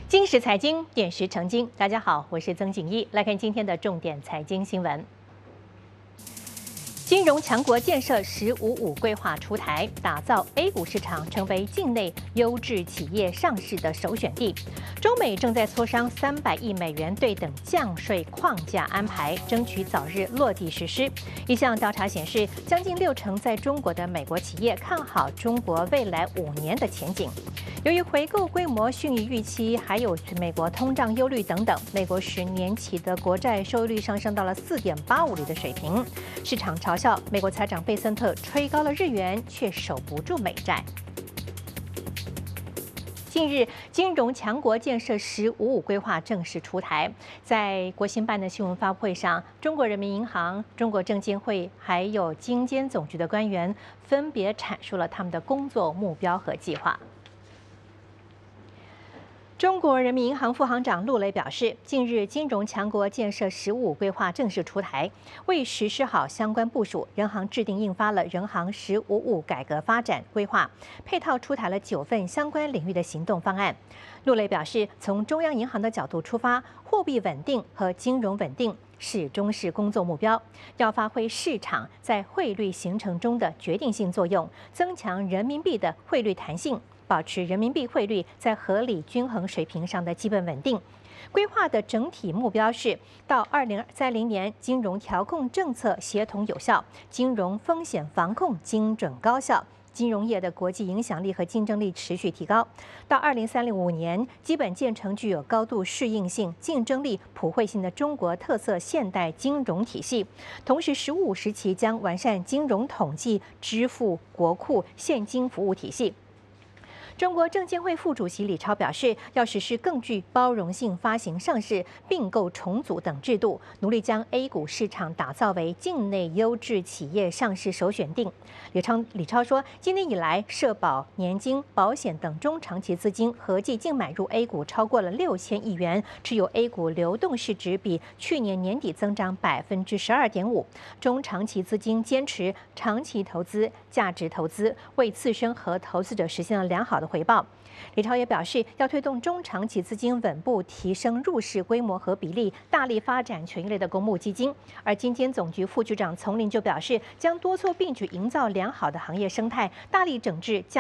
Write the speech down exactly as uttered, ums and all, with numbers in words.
金石财经，点石成金。大家好，我是曾景一，来看今天的重点财经新闻。金融强国建设“十五五”规划出台，打造 A 股市场成为境内优质企业上市的首选地。中美正在磋商三百亿美元对等降税框架安排，争取早日落地实施。一项调查显示，将近六成在中国的美国企业看好中国未来五年的前景。由于回购规模逊于预期，还有美国通胀忧虑等等，美国十年期的国债收益率上升到了 四点八五 厘的水平。市场嘲笑美国财长贝森特吹高了日元，却守不住美债。近日，金融强国建设“十五五”规划正式出台。在国新办的新闻发布会上，中国人民银行、中国证监会还有金监总局的官员分别阐述了他们的工作目标和计划。中国人民银行副行长陆雷表示，近日金融强国建设“十五五”规划正式出台，为实施好相关部署，人行制定印发了《人行“十五五”改革发展规划》，配套出台了九份相关领域的行动方案。陆雷表示，从中央银行的角度出发，货币稳定和金融稳定始终是工作目标，要发挥市场在汇率形成中的决定性作用，增强人民币的汇率弹性。保持人民币汇率在合理均衡水平上的基本稳定。规划的整体目标是，到二零三零年，金融调控政策协同有效，金融风险防控精准高效，金融业的国际影响力和竞争力持续提高。到二零三五年，基本建成具有高度适应性、竞争力、普惠性的中国特色现代金融体系。同时，“十五五”时期将完善金融统计、支付、国库、现金服务体系。中国证监会副主席李超表示，要实施更具包容性发行上市、并购重组等制度，努力将 A 股市场打造为境内优质企业上市首选地。李超李超说，今年以来，社保、年金、保险等中长期资金合计净买入 A 股超过了六千亿元，持有 A 股流动市值比去年年底增长百分之十二点五。中长期资金坚持长期投资、价值投资，为自身和投资者实现了良好的回报。李超也表示，要推动中长期资金稳步提升入市规模和比例，大力发展权益类的公募基金。而金监总局副局长丛林就表示，将多措并举，营造良好的行业生态，大力整治价